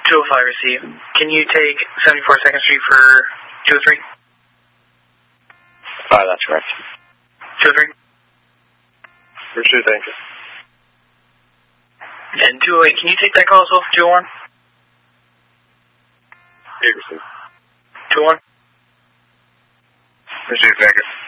205 received. Can you take 74 2nd Street for 203? That's correct. 203? Appreciate it, thank you. And 208, can you take that call as well for 201? Received. 201? Appreciate it, thank you.